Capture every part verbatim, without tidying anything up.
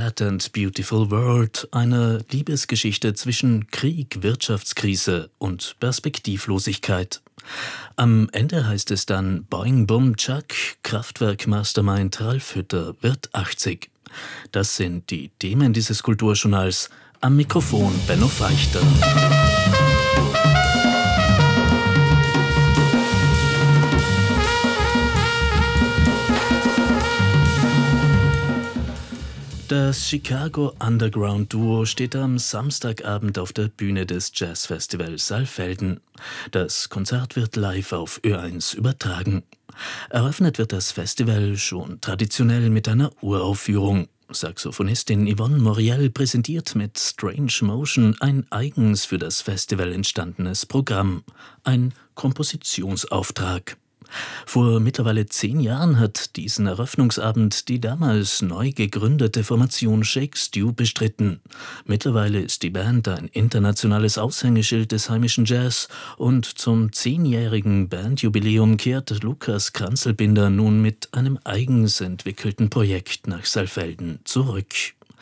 Sad and Beautiful World, einer Liebesgeschichte zwischen Krieg, Wirtschaftskrise und Perspektivlosigkeit. Am Ende heißt es dann Boing Bum Chuck, Kraftwerk-Mastermind Ralf Hütter wird achtzig. Das sind die Themen dieses Kulturjournals. Am Mikrofon Benno Feichter. Das Chicago Underground Duo steht am Samstagabend auf der Bühne des Jazzfestivals Saalfelden. Das Konzert wird live auf Ö eins übertragen. Eröffnet wird das Festival schon traditionell mit einer Uraufführung. Saxophonistin Yvonne Moriel präsentiert mit Strange Motion ein eigens für das Festival entstandenes Programm, ein Kompositionsauftrag. Vor mittlerweile zehn Jahren hat diesen Eröffnungsabend die damals neu gegründete Formation Shake Stew bestritten. Mittlerweile ist die Band ein internationales Aushängeschild des heimischen Jazz und zum zehnjährigen Bandjubiläum kehrt Lukas Kranzelbinder nun mit einem eigens entwickelten Projekt nach Saalfelden zurück.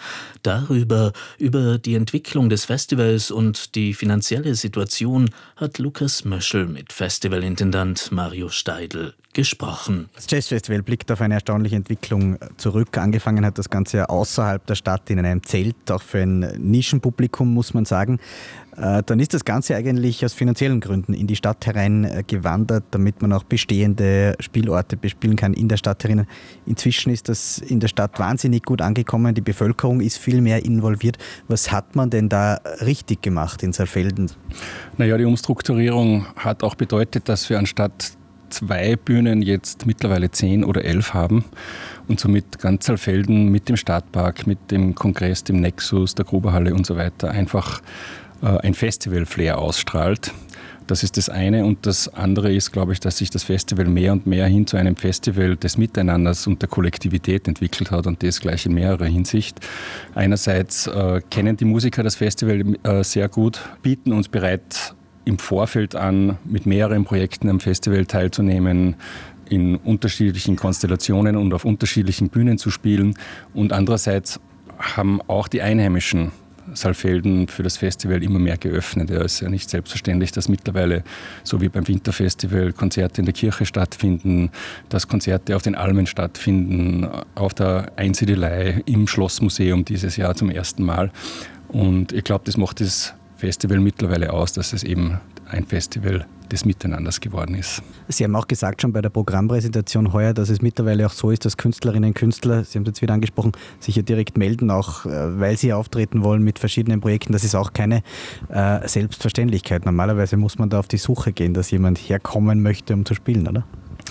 Darüber, über die Entwicklung des Festivals und die finanzielle Situation hat Lukas Möschel mit Festivalintendant Mario Steidl gesprochen. Das Jazzfestival blickt auf eine erstaunliche Entwicklung zurück. Angefangen hat das Ganze außerhalb der Stadt in einem Zelt, auch für ein Nischenpublikum, muss man sagen. Dann ist das Ganze eigentlich aus finanziellen Gründen in die Stadt herein gewandert, damit man auch bestehende Spielorte bespielen kann in der Stadt herein. Inzwischen ist das in der Stadt wahnsinnig gut angekommen, die Bevölkerung ist viel mehr involviert. Was hat man denn da richtig gemacht in Saalfelden? Naja, die Umstrukturierung hat auch bedeutet, dass wir anstatt zwei Bühnen jetzt mittlerweile zehn oder elf haben und somit ganz Saalfelden mit dem Stadtpark, mit dem Kongress, dem Nexus, der Gruberhalle und so weiter einfach ein Festival-Flair ausstrahlt. Das ist das eine. Und das andere ist, glaube ich, dass sich das Festival mehr und mehr hin zu einem Festival des Miteinanders und der Kollektivität entwickelt hat und das gleich in mehrerer Hinsicht. Einerseits äh, kennen die Musiker das Festival äh, sehr gut, bieten uns bereit im Vorfeld an, mit mehreren Projekten am Festival teilzunehmen, in unterschiedlichen Konstellationen und auf unterschiedlichen Bühnen zu spielen. Und andererseits haben auch die Einheimischen Saalfelden für das Festival immer mehr geöffnet. Ja, es ist ja nicht selbstverständlich, dass mittlerweile, so wie beim Winterfestival, Konzerte in der Kirche stattfinden, dass Konzerte auf den Almen stattfinden, auf der Einsiedelei, im Schlossmuseum dieses Jahr zum ersten Mal. Und ich glaube, das macht das Festival mittlerweile aus, dass es eben ein Festival des Miteinanders geworden ist. Sie haben auch gesagt schon bei der Programmpräsentation heuer, dass es mittlerweile auch so ist, dass Künstlerinnen und Künstler, Sie haben es jetzt wieder angesprochen, sich ja direkt melden, auch weil sie auftreten wollen mit verschiedenen Projekten. Das ist auch keine äh, Selbstverständlichkeit. Normalerweise muss man da auf die Suche gehen, dass jemand herkommen möchte, um zu spielen, oder?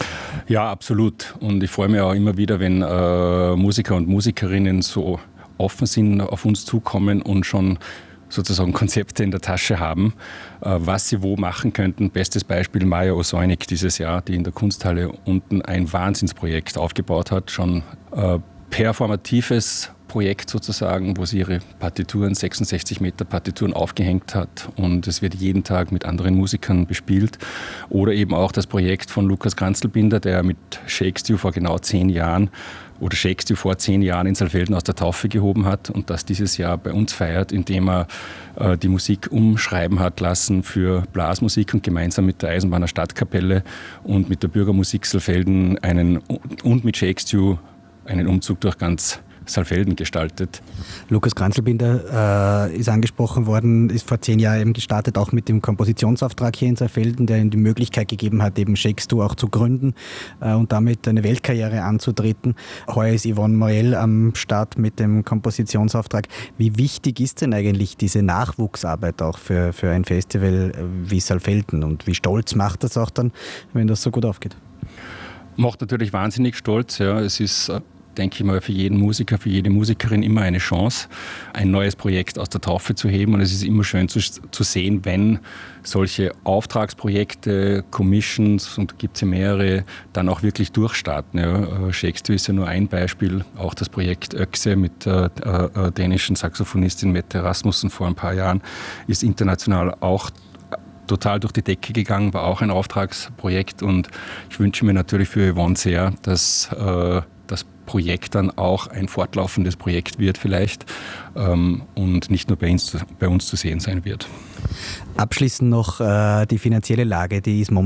Ja, absolut. Und ich freue mich auch immer wieder, wenn äh, Musiker und Musikerinnen so offen sind, auf uns zukommen und schon sozusagen Konzepte in der Tasche haben, was sie wo machen könnten. Bestes Beispiel Maja Osoinik dieses Jahr, die in der Kunsthalle unten ein Wahnsinnsprojekt aufgebaut hat, schon äh, performatives Projekt sozusagen, wo sie ihre Partituren, sechsundsechzig Meter Partituren aufgehängt hat und es wird jeden Tag mit anderen Musikern bespielt. Oder eben auch das Projekt von Lukas Kranzelbinder, der mit Shake Stew vor genau zehn Jahren oder Shake Stew vor zehn Jahren in Saalfelden aus der Taufe gehoben hat und das dieses Jahr bei uns feiert, indem er äh, die Musik umschreiben hat lassen für Blasmusik und gemeinsam mit der Eisenbahner Stadtkapelle und mit der Bürgermusik Saalfelden einen, und mit Shake Stew einen Umzug durch ganz Saalfelden gestaltet. Lukas Kranzelbinder äh, ist angesprochen worden, ist vor zehn Jahren eben gestartet, auch mit dem Kompositionsauftrag hier in Saalfelden, der ihm die Möglichkeit gegeben hat, eben Shake Stew auch zu gründen äh, und damit eine Weltkarriere anzutreten. Heuer ist Yvonne Moriel am Start mit dem Kompositionsauftrag. Wie wichtig ist denn eigentlich diese Nachwuchsarbeit auch für, für ein Festival wie Saalfelden und wie stolz macht das auch dann, wenn das so gut aufgeht? Macht natürlich wahnsinnig stolz. Ja. Es ist, denke ich mal, für jeden Musiker, für jede Musikerin immer eine Chance, ein neues Projekt aus der Taufe zu heben. Und es ist immer schön zu, zu sehen, wenn solche Auftragsprojekte, Commissions, und gibt es ja mehrere, dann auch wirklich durchstarten. Ja. Shake Stew ist ja nur ein Beispiel. Auch das Projekt Öxe mit der äh, dänischen Saxophonistin Mette Rasmussen vor ein paar Jahren ist international auch total durch die Decke gegangen, war auch ein Auftragsprojekt und ich wünsche mir natürlich für Yvonne sehr, dass äh, das Projekt dann auch ein fortlaufendes Projekt wird vielleicht ähm, und nicht nur bei uns, bei uns zu sehen sein wird. Abschließend noch äh, die finanzielle Lage, die ist momentan